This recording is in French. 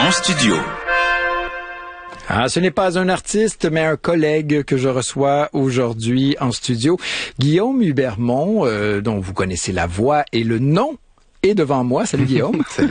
En studio. Ah, ce n'est pas un artiste, mais un collègue que je reçois aujourd'hui en studio. Guillaume Hubermont, dont vous connaissez la voix et le nom, est devant moi. Salut Guillaume. Salut.